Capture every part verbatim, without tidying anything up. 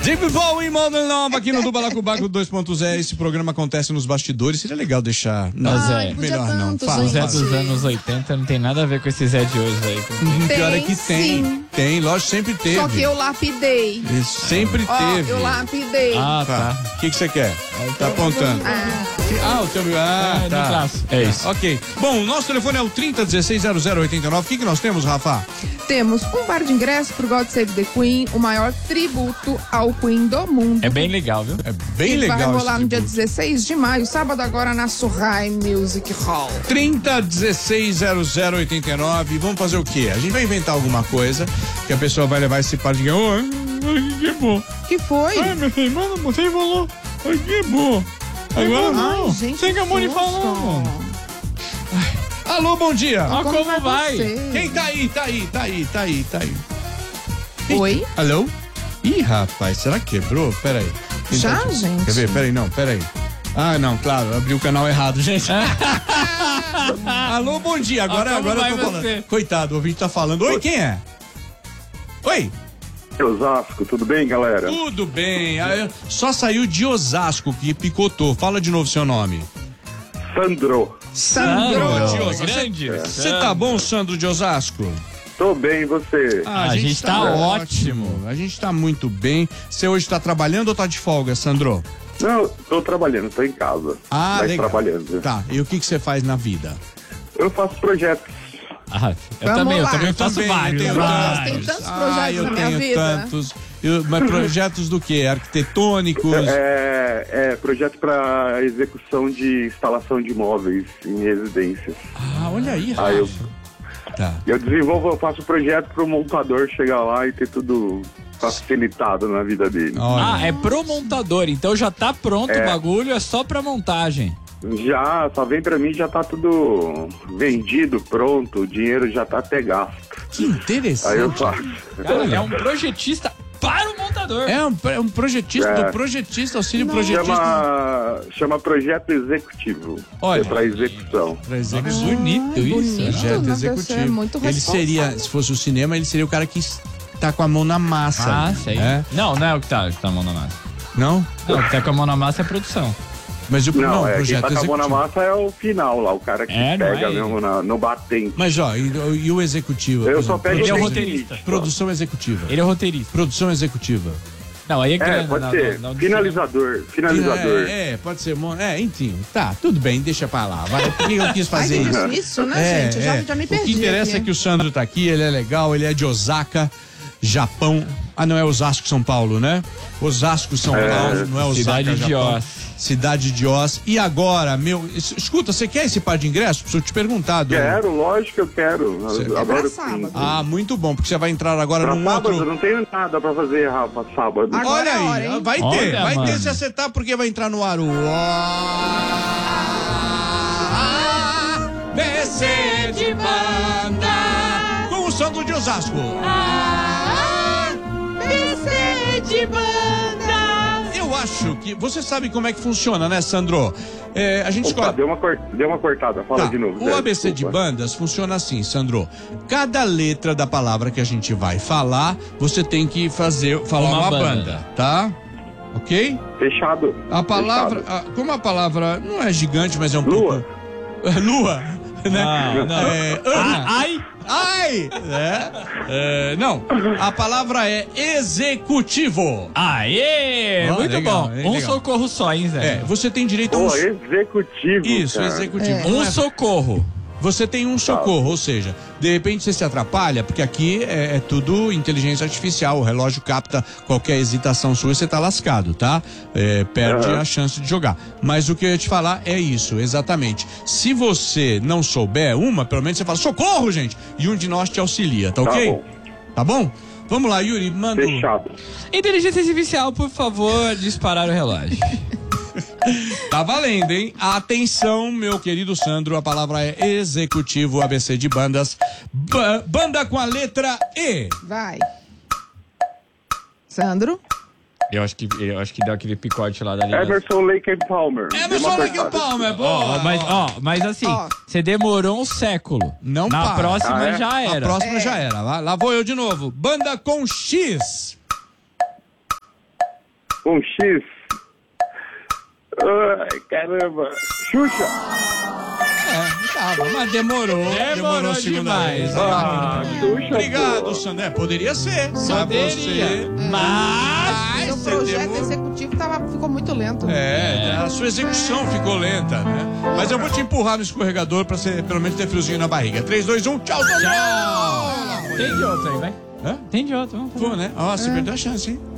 David Bowie, Modern Love, aqui no do Balacobaco dois ponto zero. Esse programa acontece nos bastidores. Seria legal deixar. Não, Ai, Zé, melhor não. Tanto, Fala, o Zé fala. dos anos oitenta não tem nada a ver com esse Zé de hoje aí. Uhum, pior é que tem. Sim. Tem, lógico, sempre teve. Só que eu lapidei. Isso, sempre Ó, teve. eu lapidei. Ah, Tá. tá. O que que você quer? Tá apontando. Ah, Ah, o teu. Ah, É, tá. Nicolas. É isso. Ok. Bom, o nosso telefone é o trinta, dezesseis, zero zero oitenta e nove. O que que nós temos, Rafa? temos um par de ingressos pro God Save the Queen, o maior tributo ao Queen do mundo. É bem legal, viu? É bem que legal. vai rolar esse no dia tributo. dezesseis de maio, sábado agora na Surrai Music Hall. trinta, dezesseis, zero zero oitenta e nove. Vamos fazer o quê? A gente vai inventar alguma coisa que a pessoa vai levar esse par de... Oh, que bom. Que foi? Ai, meu filho, mano, você falou. Ai, que bom. Agora não. Ai, gente, Você acabou de susto. falar, mano. Alô, bom dia. Ah, como vai? você? Quem tá aí, tá aí, tá aí, tá aí, tá aí. Oi? Alô? Ih, rapaz, será que quebrou? Pera aí. Quem Já, tá aqui? gente? Quer ver? Pera aí, não, pera aí. Ah, não, claro, abri o canal errado, gente. Alô, bom dia. Agora, Ah, como agora eu vai tô falando. você? Coitado, o ouvinte tá falando. Oi, quem é? Oi? Osasco, tudo bem, galera? Tudo bem. Ah, eu- Só saiu de Osasco que picotou. Fala de novo seu nome. Sandro, Sandro. de Osasco. Grande. Você tá bom, Sandro de Osasco? tô bem, e você? Ah, A gente tá ótimo. A gente tá muito bem. Você hoje tá trabalhando ou tá de folga, Sandro? Não, tô trabalhando, tô em casa. Ah, mas legal. trabalhando. Tá, e o que que você faz na vida? Eu faço projetos. Ah, eu Vamos também, eu lá. também faço Também, vários. eu tenho vários. Tem tantos Ah, projetos eu na minha tenho vida. tantos. Eu- mas projetos do quê? Arquitetônicos? É, é projeto para execução de instalação de móveis em residências. Ah, olha aí, Rafa. Aí eu, Tá. eu desenvolvo, eu faço projeto para o montador chegar lá e ter tudo facilitado na vida dele. Olha. Ah, é pro montador, então já tá pronto o bagulho, é só pra montagem. Já, só vem para mim, já tá tudo vendido, pronto, o dinheiro já tá até gasto. Que interessante. Aí eu faço. Cara, ele é um projetista para o montador. É um, é um projetista, É. do projetista, auxílio projetista. Chama, chama projeto executivo. Olha. É para execução. Pra execução. Que bonito isso. bonito. Projeto Não, executivo. você é muito ele seria, responsável. se fosse o cinema, ele seria o cara que tá com a mão na massa. Ah, sei. É? Não, não é o que tá, que tá a mão na massa. Não? Não, o que tá com a mão na massa é a produção. Mas o, Não, não, o é, quem projeto tá com a mão executivo. na massa é o final lá, o cara que É, não pega é mesmo na- no batente. Mas ó, e, e o executivo? Eu por só exemplo, pego Ele é o o roteirista. limite. Produção executiva. Ele é roteirista. Produção executiva. Não, aí é É, grana. pode na- ser. na- na- Finalizador, finalizador. É, é, pode ser. mon- É, enfim. Tá, tudo bem, deixa pra lá. Vai, por que eu quis Ai, fazer que isso? difícil, né, É, gente? Eu já, é. já me O perdi. que interessa aqui. é que o Sandro tá aqui, ele é legal, ele é de Osaka, Japão. Ah, não é Osasco, São Paulo, né? Osasco, São É, Paulo, não é Osaka, Cidade de Japão. Oz. Cidade de Oz. E agora, meu... es- Escuta, você quer esse par de ingressos? Preciso te perguntar. Dona. Quero, lógico que eu quero. Eu Certo. adoro É pra Queen. sábado. Ah, muito bom, porque você vai entrar agora Pra num sábado, outro... eu não tenho nada pra fazer, Rafa, sábado. Agora Olha é a aí, hora, hein? vai ter, Olha, vai ter mano. se acertar porque vai entrar no ar o A, B, C de banda com o Sandro de Osasco. de banda. Eu acho que você sabe como é que funciona, né, Sandro? É, a gente Opa, escolhe. deu uma, cor- deu uma cortada. Fala Tá, de novo. o Zé, A B C de desculpa. bandas funciona assim, Sandro. Cada letra da palavra que a gente vai falar, você tem que fazer falar uma, Uma banda. banda. Tá? Ok? Fechado. A palavra, Fechado. a- como a palavra não é gigante, mas é um Lua. pouco. Lua, né? Ah, não. É, Ana. Ai! Ai! É, é, não, a palavra é executivo. Aê! Ó, Muito legal, bom. hein, Um legal. socorro só, hein, Zé? É, você tem direito a um. Pô, executivo. Isso, cara. executivo. Um Não é- socorro. Você tem um socorro, ou seja, de repente você se atrapalha, porque aqui é, é tudo inteligência artificial, o relógio capta qualquer hesitação sua e você tá lascado, tá? É, perde Aham. a chance de jogar. Mas o que eu ia te falar é isso, exatamente. Se você não souber uma, pelo menos você fala, socorro, gente! E um de nós te auxilia, tá, Tá ok? bom. Tá bom? Vamos lá, Yuri, manda. um- Fechado. Inteligência artificial, por favor, disparar o relógio. Tá valendo, hein? Atenção, meu querido Sandro, a palavra é executivo, A B C de bandas. Ba- banda com a letra E. Vai. Sandro? Eu acho que, eu acho que deu aquele picote lá da ligação. Emerson, Lake and Palmer. Deu Emerson uma Lake cortada. Palmer, Ó, boa. mas, ó, mas assim, Ó. você demorou um século. Não Na para. próxima Ah, é? já A era. próxima já era. Lá, lá vou eu de novo. Banda com X. com X. Ai, caramba. Xuxa. É, tava, mas demorou. Demorou Demorou a segunda demais. vez. Ah, Xuxa. Obrigado, pô. Sandré. Poderia ser. Poderia. Você. Mas. Seu você projeto demorou. executivo tava, ficou muito lento. É, a sua execução ficou lenta, né? Mas eu vou te empurrar no escorregador pra você pelo menos ter friozinho na barriga. três, dois, um, tchau, Sandré! Tchau. Tem de outro aí, vai. Hã? Tem de outro, vamos fazer. Pô, né? Ó, você perdeu a chance, hein?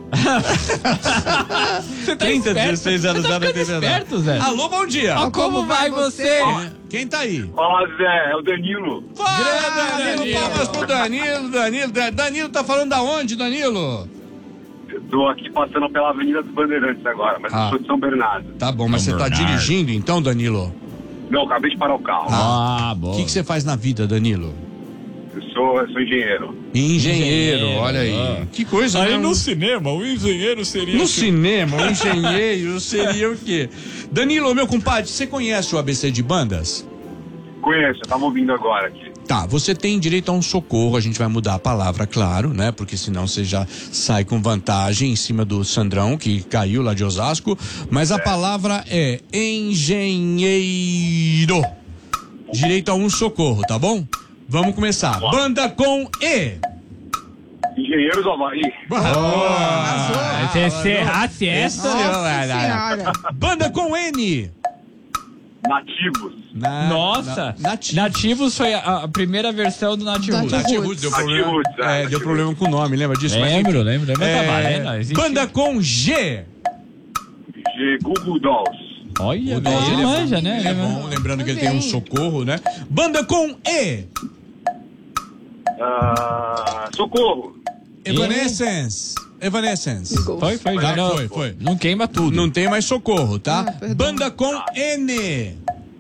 Você tá trinta, esperto. dezesseis anos Você tá da ficando T V. esperto, Zé. Alô, bom dia. Ó, como vai você? Quem tá aí? Fala, Zé, é o Danilo. Fala, Grande Danilo, Danilo. palmas pro Danilo, Danilo. Da- Danilo tá falando da onde, Danilo? Eu tô aqui passando pela Avenida dos Bandeirantes agora, mas Ah. eu sou de São Bernardo. Tá bom, mas você tá dirigindo então, Danilo? Não, acabei de parar o carro. Ah, O boa. que que você faz na vida, Danilo? Eu sou, eu sou engenheiro. Engenheiro, Engenheiro, olha aí. ah. Que coisa, né? Um- cinema, o engenheiro seria. No cinema, o engenheiro seria o quê? Danilo, meu compadre, você conhece o A B C de bandas? Conheço, eu tava ouvindo agora aqui. Tá, você tem direito a um socorro, a gente vai mudar a palavra, claro, né? Porque senão você já sai com vantagem em cima do Sandrão, que caiu lá de Osasco. Mas a palavra é engenheiro. Direito a um socorro, tá bom? Vamos começar. Banda com E. Engenheiros Havaí. Boa! Se você errasse essa. Nossa senhora. Banda com N. Nativos. Na- Nossa! na- nativo. Nativos foi a, a primeira versão do Nativo. Nativo. Natiruts, deu problema. Natiruts, é, É, deu Natiruts. problema com o nome, lembra disso? Mas, Lembro, enfim. lembro, lembro. É, Tá valendo, existe. banda com G. G Google Dolls. Olha, O velho, dele ele é manja, bom, né? ele é Ele bom, manja. lembrando que ele Também. tem um socorro, né? Banda com E. Ah, socorro. Evanescence. Evanescence. Foi, foi, Tá, não, foi, foi. Não queima tudo. Não tem mais socorro, tá? Ah, perdão. Banda com N.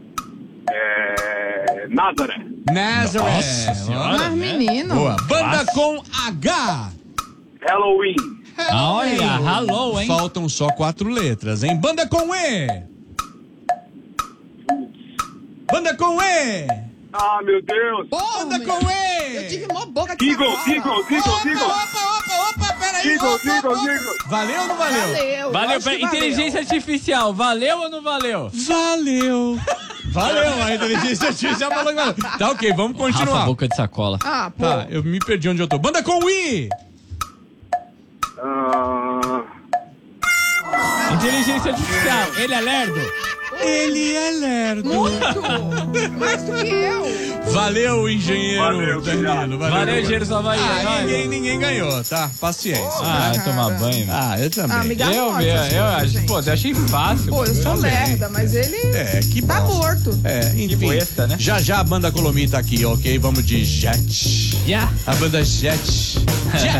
É, Nazaré. Nazareth. Nossa senhora. Mas, menino. Boa. Banda Nossa. com H. Halloween. Olha, ralou, hein? Faltam só quatro letras, hein? Banda com E. Banda com E. Ah, meu Deus. Porra, Banda meu. com Eu E. tive mó boca de Eagle, sacola. Eagle, Eagle, Opa, Eagle. opa, opa, opa, peraí. Eagle, opa, Eagle, opa. Eagle. Valeu ou não valeu? Valeu. Valeu, lógico pera, que valeu. inteligência artificial, valeu ou não valeu? Valeu. Valeu, a inteligência artificial falou que valeu. Tá ok, vamos Rafa, continuar. boca de sacola. Ah, pô. Tá, eu me perdi onde eu tô. Banda com I. Ah, Inteligência artificial, ele é lerdo? Ele é lerdo. Muito. Mais do que eu. Valeu, engenheiro Valeu, Danilo. obrigado. Valeu, engenheiro Havaí. Ah, é nóis. ninguém, ninguém ganhou, tá? Paciência. Ah, vai tomar banho, velho. Ah, eu também. Ah, me dá Eu, morte, eu, essas eu, coisas, acho- gente. pô, eu achei fácil. Pô, eu sou também. lerda, mas ele É, que tá bom. morto. É, enfim. besta, né? Já já a banda Colomi tá aqui, ok? Vamos de Jet. Yeah. A banda Jet. Jet.